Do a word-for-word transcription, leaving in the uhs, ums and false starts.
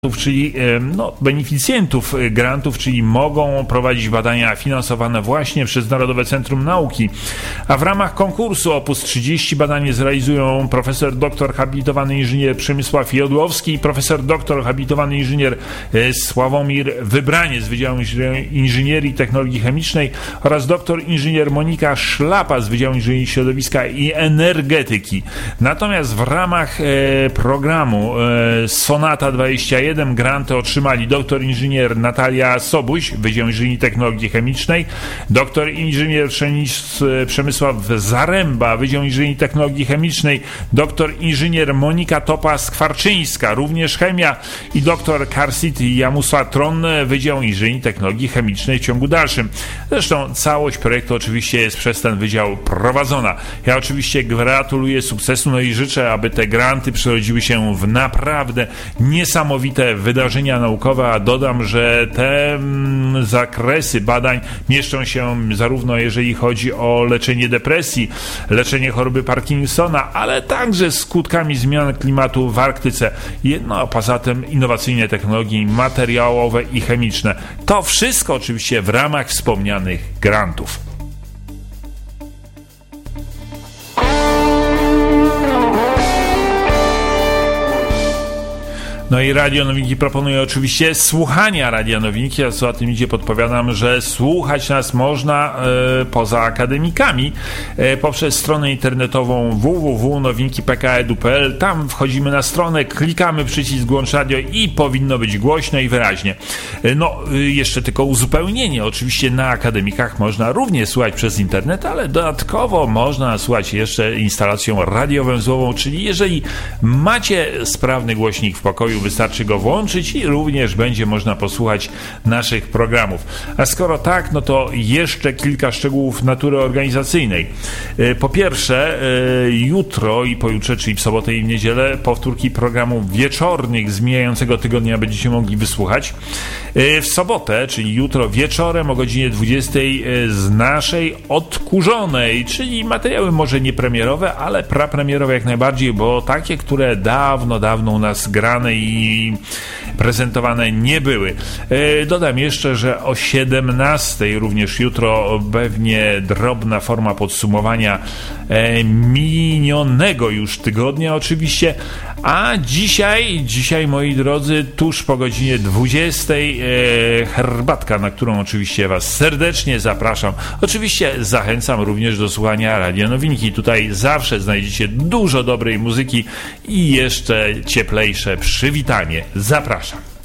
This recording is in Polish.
czyli no, beneficjentów grantów, czyli mogą prowadzić badania finansowane właśnie przez Narodowe Centrum Nauki. A w ramach konkursu Opus trzydzieści badanie zrealizują profesor doktor habilitowany inżynier Przemysław Jodłowski i profesor doktor habilitowany inżynier Sławomir Wybraniec z Wydziału Inżynierii i Technologii Chemicznej oraz doktor inżynier Monika Szlapa z Wydziału Inżynierii Środowiska i Energetyki. Natomiast w ramach e, programu e, Sonata dwadzieścia jeden granty otrzymali doktor inżynier Natalia Sobuś, Wydział Inżynierii i Technologii Chemicznej, doktor inżynier Przemysław Zaręba, Wydział Inżynierii i Technologii Chemicznej, doktor inżynier Monika Topa-Skwarczyńska, również chemia, i doktor Karsit Jamusatron, Wydział Inżynierii i Technologii Chemicznej w ciągu dalszym. Zresztą całość projektu oczywiście jest przez ten wydział prowadzona. Ja oczywiście gratuluję sukcesu, no i życzę, aby te granty przerodziły się w naprawdę niesamowite wydarzenia naukowe, a dodam, że te mm, zakresy badań mieszczą się zarówno jeżeli chodzi o leczenie depresji, leczenie choroby Parkinsona, ale także skutkami zmian klimatu w Arktyce. No a poza tym innowacyjne technologie materiałowe i chemiczne. To wszystko oczywiście w ramach wspomnianych grantów. No i Radio Nowinki proponuje oczywiście słuchania Radia Nowinki, a co za tym idzie, podpowiadam, że słuchać nas można e, poza akademikami e, poprzez stronę internetową w w w kropka nowinki kropka p k edu kropka p l. Tam wchodzimy na stronę, klikamy przycisk Włącz Radio i powinno być głośno i wyraźnie. E, no, e, jeszcze tylko uzupełnienie. Oczywiście na akademikach można również słuchać przez internet, ale dodatkowo można słuchać jeszcze instalacją radiowęzłową, czyli jeżeli macie sprawny głośnik w pokoju, wystarczy go włączyć i również będzie można posłuchać naszych programów. A skoro tak, no to jeszcze kilka szczegółów natury organizacyjnej. Po pierwsze, jutro i pojutrze, czyli w sobotę i w niedzielę, powtórki programów wieczornych z mijającego tygodnia będziecie mogli wysłuchać. W sobotę, czyli jutro wieczorem o godzinie dwudziestej z naszej odkurzonej, czyli materiały może nie premierowe, ale prapremierowe jak najbardziej, bo takie, które dawno, dawno u nas grane i i prezentowane nie były. E, dodam jeszcze, że o siedemnastej również jutro pewnie drobna forma podsumowania e, minionego już tygodnia oczywiście, a dzisiaj, dzisiaj moi drodzy, tuż po godzinie dwudziestej e, herbatka, na którą oczywiście Was serdecznie zapraszam. Oczywiście zachęcam również do słuchania Radia Nowinki. Tutaj zawsze znajdziecie dużo dobrej muzyki i jeszcze cieplejsze przywitanie. Zapraszam.